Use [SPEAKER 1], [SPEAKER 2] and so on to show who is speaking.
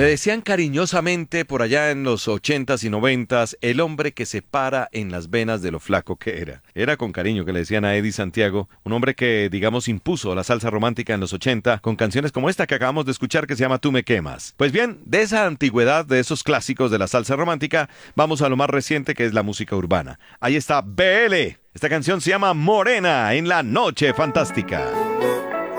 [SPEAKER 1] Le decían cariñosamente por allá en los 80s y 90s el hombre que se para en las venas de lo flaco que era. Era con cariño que le decían a Eddie Santiago, un hombre que, digamos, impuso la salsa romántica en los 80 con canciones como esta que acabamos de escuchar que se llama Tú me quemas. Pues bien, de esa antigüedad, de esos clásicos de la salsa romántica, vamos a lo más reciente que es la música urbana. Ahí está BL. Esta canción se llama Morena en la Noche Fantástica.